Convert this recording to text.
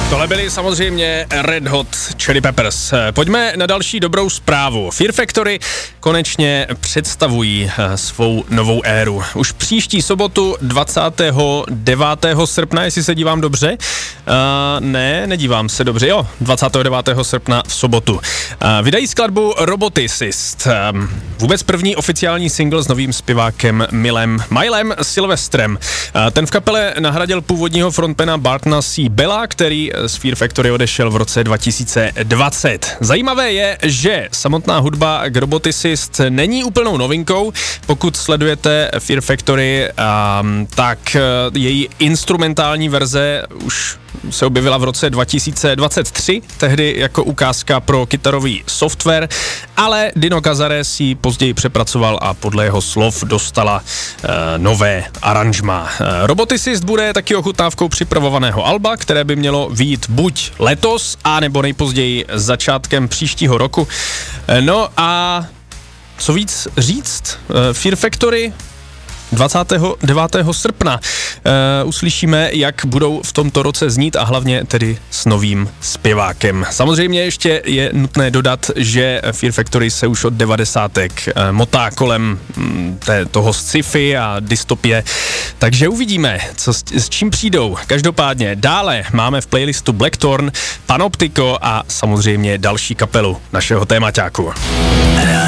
Tohle byli samozřejmě Red Hot Chili Peppers. Pojďme na další dobrou zprávu. Fear Factory konečně představují svou novou éru. Už příští sobotu 29. srpna, jestli se dívám dobře. Nedívám se dobře. Jo, 29. srpna v sobotu. Vydají skladbu Roboticist. Vůbec první oficiální single s novým zpěvákem Milem Sylvestrem. Ten v kapele nahradil původního frontmana Bartona C. Bella, který z Fear Factory odešel v roce 2020. Zajímavé je, že samotná hudba k Roboticist není úplnou novinkou. Pokud sledujete Fear Factory, tak její instrumentální verze už se objevila v roce 2023, tehdy jako ukázka pro kytarový software, ale Dino Cazares ji později přepracoval a podle jeho slov dostala nové aranžma. Roboticist bude taky ochutnávkou připravovaného alba, které by mělo vyjít buď letos, a nebo nejpozději začátkem příštího roku. No a co víc říct? Fear Factory 29. srpna. Uslyšíme, jak budou v tomto roce znít a hlavně tedy s novým zpěvákem. Samozřejmě ještě je nutné dodat, že Fear Factory se už od 90. motá kolem toho sci-fi a dystopie, takže uvidíme, s čím přijdou. Každopádně dále máme v playlistu Blackthorn, Panoptico a samozřejmě další kapelu našeho témaťáku.